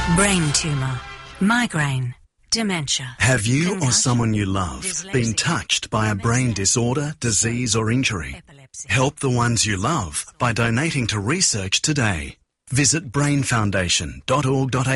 Brain tumour, migraine, dementia. Have you or someone you love been touched by a brain disorder, disease or injury? Help the ones you love by donating to research today. Visit brainfoundation.org.au